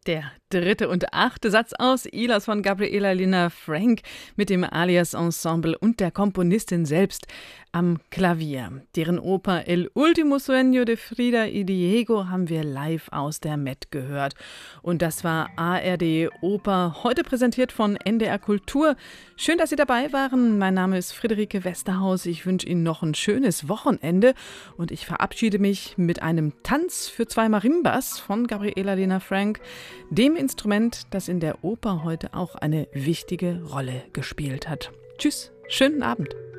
Der dritte und achte Satz aus Ilas von Gabriela Lina Frank mit dem Alias Ensemble und der Komponistin selbst am Klavier. Deren Oper El Último Sueño de Frida y Diego haben wir live aus der Met gehört. Und das war ARD Oper, heute präsentiert von NDR Kultur. Schön, dass Sie dabei waren. Mein Name ist Friederike Westerhaus. Ich wünsche Ihnen noch ein schönes Wochenende und ich verabschiede mich mit einem Tanz für zwei Marimbas von Gabriela Lina Frank, dem Instrument, das in der Oper heute auch eine wichtige Rolle gespielt hat. Tschüss, schönen Abend.